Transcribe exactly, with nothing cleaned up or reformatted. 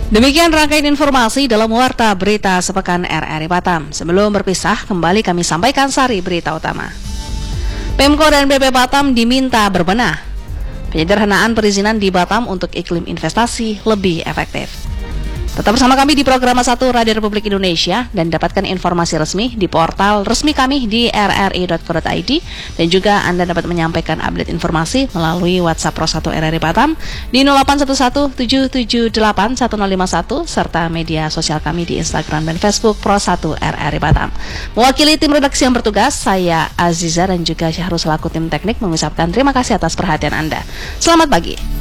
Demikian rangkaian informasi dalam Warta Berita Sepekan R R I Batam. Sebelum berpisah, kembali kami sampaikan sari berita utama. Pemko dan B P Batam diminta berbenah. Penyederhanaan perizinan di Batam untuk iklim investasi lebih efektif. Tetap bersama kami di program satu Radio Republik Indonesia dan dapatkan informasi resmi di portal resmi kami di r r i dot co dot i d, dan juga Anda dapat menyampaikan update informasi melalui WhatsApp Pro satu R R I Batam di nol delapan satu satu tujuh tujuh delapan satu nol lima satu serta media sosial kami di Instagram dan Facebook Pro satu R R I Batam. Mewakili tim redaksi yang bertugas, saya Aziza dan juga Syahrul selaku tim teknik mengucapkan terima kasih atas perhatian Anda. Selamat pagi.